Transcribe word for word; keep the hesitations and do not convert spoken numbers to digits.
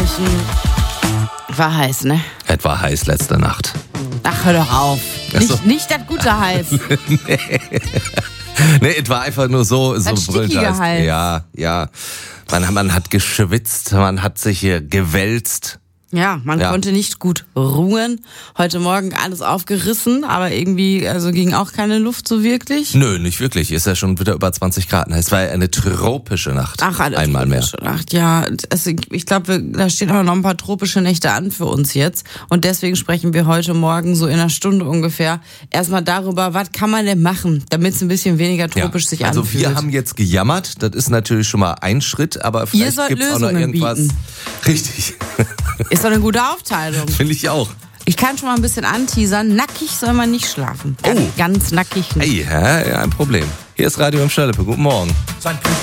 München. War heiß, ne? Es war heiß letzte Nacht. Ach, hör doch auf. Ach so. Nicht, nicht das gute heiß. nee. nee, es war einfach nur so, so brüllt heiß. Hals. Ja, ja. Man, man hat geschwitzt, man hat sich hier gewälzt. Ja, man Ja. konnte nicht gut ruhen. Heute Morgen alles aufgerissen, aber irgendwie also ging auch keine Luft so wirklich. Nö, nicht wirklich. Ist ja schon wieder über zwanzig Grad. Es war ja eine tropische Nacht. Ach, eine Einmal tropische Nacht. Ja, also ich glaube, da stehen auch noch ein paar tropische Nächte an für uns jetzt. Und deswegen sprechen wir heute Morgen so in einer Stunde ungefähr erstmal darüber, was kann man denn machen, damit es ein bisschen weniger tropisch ja. sich also anfühlt. Also wir haben jetzt gejammert. Das ist natürlich schon mal ein Schritt, aber Ihr vielleicht sollt gibt's auch noch Lösungen irgendwas. bieten. Richtig. Ist doch eine gute Aufteilung. Finde ich auch. Ich kann schon mal ein bisschen anteasern. Nackig soll man nicht schlafen. Ganz, Oh. ganz nackig nicht. Ey, hä? Ja, ein Problem. Hier ist Radio im Störlippe. Guten Morgen. Sein Glück